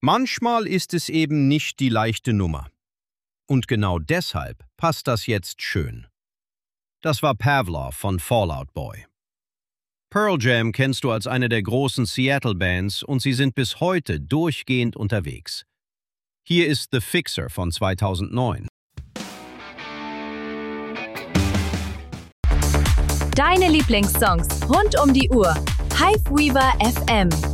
Manchmal ist es eben nicht die leichte Nummer. Und genau deshalb passt das jetzt schön. Das war Pavlov von Fall Out Boy. Pearl Jam kennst du als eine der großen Seattle-Bands und sie sind bis heute durchgehend unterwegs. Hier ist The Fixer von 2009. Deine Lieblingssongs rund um die Uhr. Hive Weaver FM.